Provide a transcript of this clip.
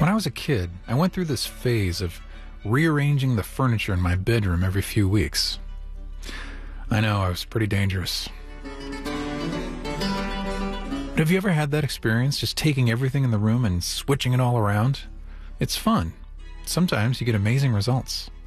When I was a kid, I went through this phase of rearranging the furniture in my bedroom every few weeks. I know, I was pretty dangerous. But have you ever had that experience, just taking everything in the room and switching it all around? It's fun. Sometimes you get amazing results.